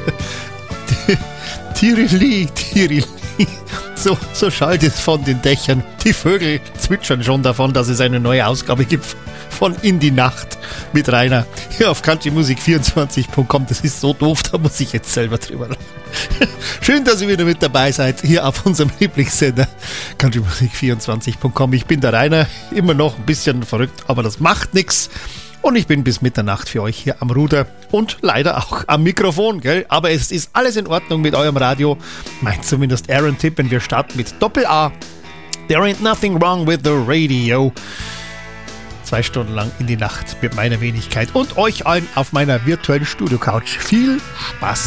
Tirili. So schallt es von den Dächern. Die Vögel zwitschern schon davon, dass es eine neue Ausgabe gibt von In die Nacht mit Rainer. Hier auf countrymusik24.com. Das ist so doof, da muss ich jetzt selber drüber lachen. Schön, dass ihr wieder mit dabei seid, hier auf unserem Lieblingssender countrymusik24.com. Ich bin der Rainer, immer noch ein bisschen verrückt, aber das macht nichts. Und ich bin bis Mitternacht für euch hier am Ruder und leider auch am Mikrofon, gell? Aber es ist alles in Ordnung mit eurem Radio. Meint zumindest Aaron Tippen. Wir starten mit Doppel-A. There ain't nothing wrong with the radio. 2 Stunden lang in die Nacht mit meiner Wenigkeit und euch allen auf meiner virtuellen Studio-Couch. Viel Spaß!